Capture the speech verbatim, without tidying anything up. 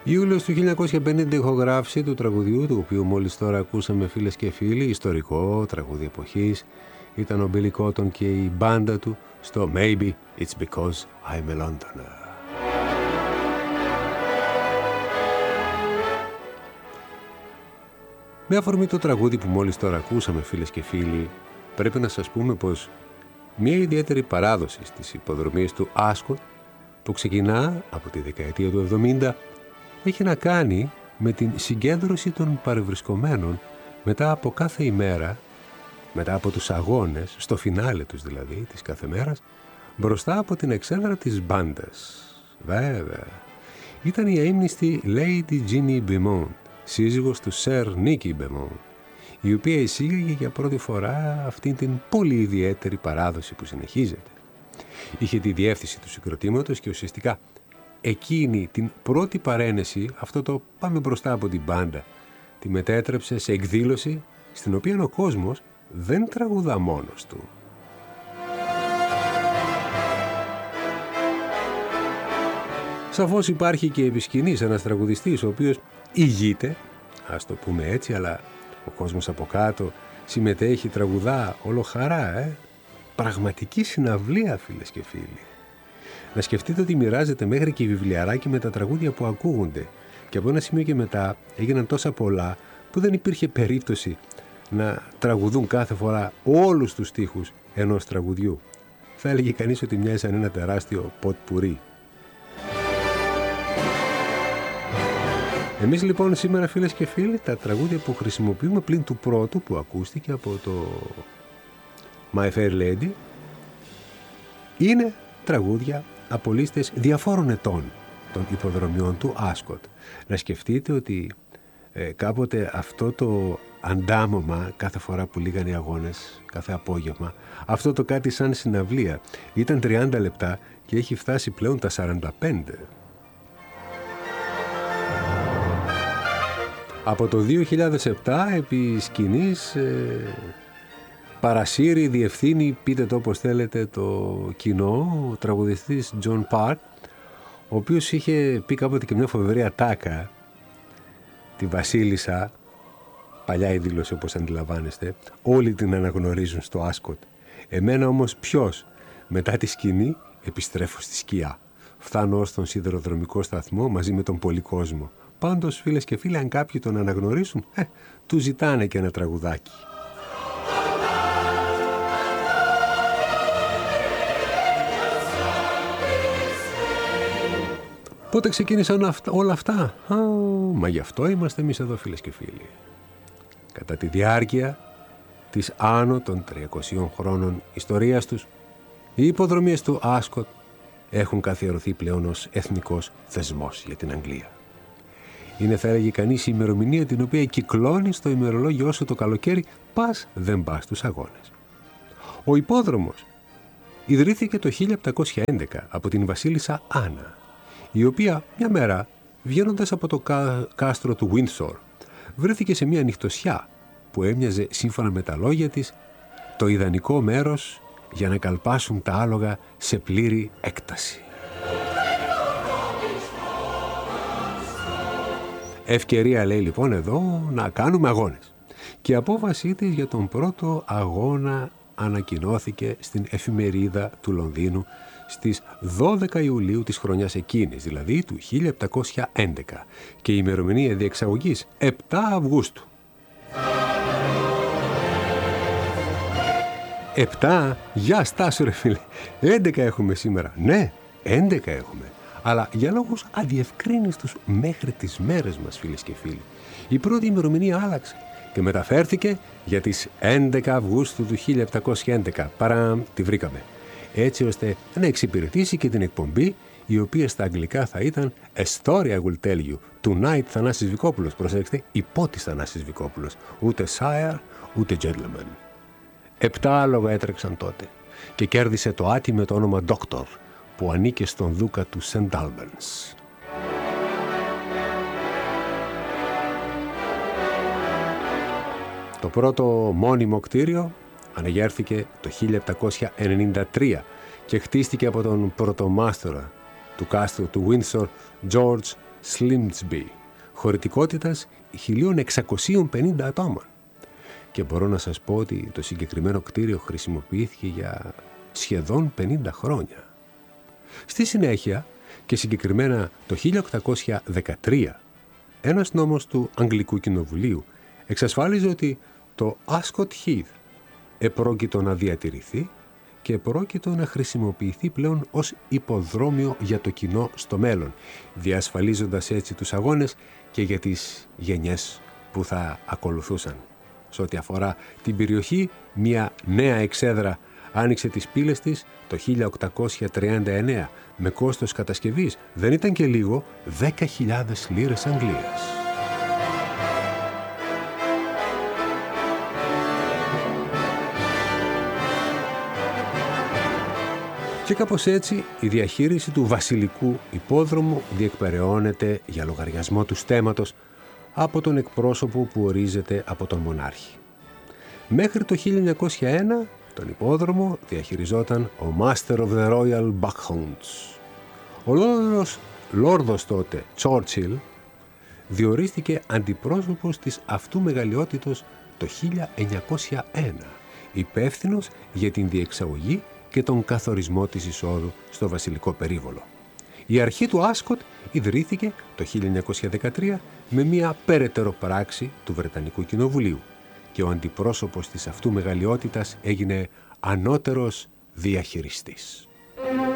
Ιούλιος του χίλια εννιακόσια πενήντα, ηχογράφηση του τραγουδιού, του οποίου μόλις τώρα ακούσαμε, φίλες και φίλοι, ιστορικό τραγούδι εποχής, ήταν ο Billy Cotton και η μπάντα του στο Maybe It's Because I'm a Londoner. Με αφορμή το τραγούδι που μόλις τώρα ακούσαμε, φίλες και φίλοι, πρέπει να σας πούμε πως μια ιδιαίτερη παράδοση στις υποδρομίες του Άσκοτ, που ξεκινά από τη δεκαετία του εβδομήντα, έχει να κάνει με την συγκέντρωση των παρευρισκομένων μετά από κάθε ημέρα, μετά από τους αγώνες, στο φινάλε τους δηλαδή, της κάθε μέρας, μπροστά από την εξέδρα της μπάντας. Βέβαια, ήταν η αείμνηστη Lady Jeannie Beaumont, σύζυγος του Sir Nicky Beaumont, η οποία εισήγαγε για πρώτη φορά αυτήν την πολύ ιδιαίτερη παράδοση που συνεχίζεται. Είχε τη διεύθυνση του συγκροτήματος και ουσιαστικά εκείνη την πρώτη παρένεση, αυτό το πάμε μπροστά από την μπάντα, τη μετέτρεψε σε εκδήλωση στην οποία ο κόσμος δεν τραγουδά μόνος του. Σαφώς υπάρχει και επί σκηνής ένας τραγουδιστής ο οποίος ηγείται, ας το πούμε έτσι, αλλά ο κόσμος από κάτω συμμετέχει, τραγουδά, όλο χαρά, ε. Πραγματική συναυλία, φίλες και φίλοι. Να σκεφτείτε ότι μοιράζεται μέχρι και βιβλιαράκι με τα τραγούδια που ακούγονται και από ένα σημείο και μετά έγιναν τόσα πολλά που δεν υπήρχε περίπτωση να τραγουδούν κάθε φορά όλους τους στίχους ενός τραγουδιού. Θα έλεγε κανείς ότι μοιάζει σαν ένα τεράστιο ποτ-πουρί. Εμείς λοιπόν σήμερα, φίλες και φίλοι, τα τραγούδια που χρησιμοποιούμε πλην του πρώτου που ακούστηκε από το My Fair Lady είναι τραγούδια από λίστες διαφόρων ετών των υποδρομιών του Άσκοτ. Να σκεφτείτε ότι ε, κάποτε αυτό το αντάμωμα κάθε φορά που λήγαν οι αγώνες, κάθε απόγευμα, αυτό το κάτι σαν συναυλία ήταν τριάντα λεπτά και έχει φτάσει πλέον τα σαράντα πέντε. Από το δύο χιλιάδες επτά επί σκηνής ε, παρασύρει, διευθύνει, πείτε το όπως θέλετε, το κοινό, ο τραγουδιστής John Park, ο οποίος είχε πει κάποτε και μια φοβερή ατάκα, τη Βασίλισσα, παλιά η δήλωση όπως αντιλαμβάνεστε, όλοι την αναγνωρίζουν στο Άσκοτ. Εμένα όμως ποιος, μετά τη σκηνή επιστρέφω στη σκιά. Φτάνω ως τον σιδηροδρομικό σταθμό μαζί με τον πολύ κόσμο. Πάντως, φίλες και φίλοι, αν κάποιοι τον αναγνωρίσουν, ε, του ζητάνε και ένα τραγουδάκι. Πότε ξεκίνησαν όλα αυτά? Α, μα γι' αυτό είμαστε εμείς εδώ, φίλες και φίλοι. Κατά τη διάρκεια της άνω των τριακοσίων χρόνων ιστορίας τους, οι υποδρομίες του Άσκοτ έχουν καθιερωθεί πλέον ως εθνικός θεσμός για την Αγγλία. Είναι, θα έλεγε κανείς, η ημερομηνία την οποία κυκλώνει στο ημερολόγιο όσο το καλοκαίρι πας δεν πας στους αγώνες. Ο υπόδρομος ιδρύθηκε το χίλια επτακόσια έντεκα από την Βασίλισσα Άννα, η οποία μια μέρα, βγαίνοντας από το κα... κάστρο του Windsor, βρέθηκε σε μια νυχτωσιά που έμοιαζε, σύμφωνα με τα λόγια της, το ιδανικό μέρος για να καλπάσουν τα άλογα σε πλήρη έκταση. Ευκαιρία, λέει, λοιπόν εδώ να κάνουμε αγώνες. Και η απόφασή της για τον πρώτο αγώνα ανακοινώθηκε στην εφημερίδα του Λονδίνου στις δώδεκα Ιουλίου της χρονιάς εκείνης, δηλαδή του χίλια επτακόσια έντεκα, και η ημερομηνία διεξαγωγής επτά Αυγούστου. επτά, για στάσου ρε φίλε, έντεκα έχουμε σήμερα. Ναι, έντεκα έχουμε. Αλλά για λόγους αδιευκρίνιστους μέχρι τις μέρες μας, φίλες και φίλοι, η πρώτη ημερομηνία άλλαξε και μεταφέρθηκε για τις έντεκα Αυγούστου του χίλια επτακόσια έντεκα. Παρά τη βρήκαμε. Έτσι ώστε να εξυπηρετήσει και την εκπομπή, η οποία στα αγγλικά θα ήταν A Story I Will Tell You, Tonight Θανάσης Βικόπουλος. Προσέξτε, υπότις Θανάσης Βικόπουλος. Ούτε Sire, ούτε Gentleman. Επτά άλογα έτρεξαν τότε και κέρδισε το άτι με το όνομα Doctor, που ανήκε στον δούκα του Σεντ Άλμπανς. Το πρώτο μόνιμο κτίριο αναγέρθηκε το χίλια επτακόσια ενενήντα τρία και χτίστηκε από τον πρωτομάστορα του κάστρου του Windsor, George Slimsby, χωρητικότητας χίλια εξακόσια πενήντα ατόμων. Και μπορώ να σας πω ότι το συγκεκριμένο κτίριο χρησιμοποιήθηκε για σχεδόν πενήντα χρόνια. Στη συνέχεια, και συγκεκριμένα το χίλια οκτακόσια δεκατρία, ένας νόμος του Αγγλικού Κοινοβουλίου εξασφάλιζε ότι το Ascot Heath επρόκειτο να διατηρηθεί και επρόκειτο να χρησιμοποιηθεί πλέον ως υποδρόμιο για το κοινό στο μέλλον, διασφαλίζοντας έτσι τους αγώνες και για τις γενιές που θα ακολουθούσαν. Σε ό,τι αφορά την περιοχή, μια νέα εξέδρα άνοιξε τις πύλες της το χίλια οκτακόσια τριάντα εννέα με κόστος κατασκευής, δεν ήταν και λίγο, δέκα χιλιάδες λίρες Αγγλίας. Και κάπως έτσι η διαχείριση του βασιλικού υπόδρομου διεκπεραιώνεται για λογαριασμό του στέματος από τον εκπρόσωπο που ορίζεται από τον μονάρχη. Μέχρι το χίλια εννιακόσια ένα τον υπόδρομο διαχειριζόταν ο Master of the Royal Buckhounds. Ο λόρδος, λόρδος τότε Churchill διορίστηκε αντιπρόσωπος της αυτού μεγαλειότητος το χίλια εννιακόσια ένα, υπεύθυνος για την διεξαγωγή και τον καθορισμό της εισόδου στο βασιλικό περίβολο. Η αρχή του Ascot ιδρύθηκε το χίλια εννιακόσια δεκατρία με μια περαιτέρω πράξη του Βρετανικού Κοινοβουλίου και ο αντιπρόσωπος της αυτού μεγαλειότητας έγινε ανώτερος διαχειριστής.